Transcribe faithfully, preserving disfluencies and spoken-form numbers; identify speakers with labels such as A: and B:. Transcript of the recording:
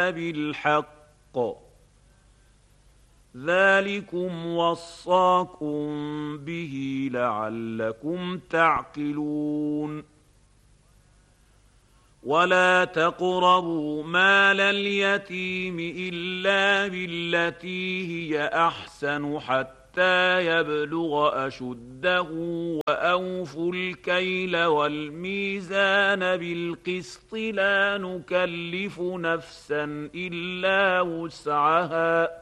A: إلا بالحق ذلكم وصاكم به لعلكم تعقلون ولا تقربوا مال اليتيم إلا بالتي هي أحسن حتى يبلغ أشده وأوفوا الكيل والميزان بالقسط لا نكلف نفسا إلا وسعها